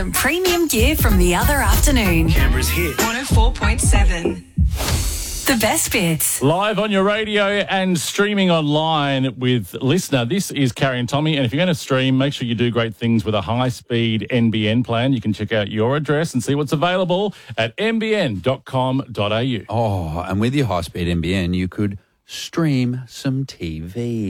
some premium gear from the other afternoon. Canberra's hit 104.7. The best bits. Live on your radio and streaming online with Listener. This is Carrie and Tommy, and if you're going to stream, make sure you do great things with a high-speed NBN plan. You can check out your address and see what's available at nbn.com.au. Oh, and with your high-speed NBN, you could stream some TV.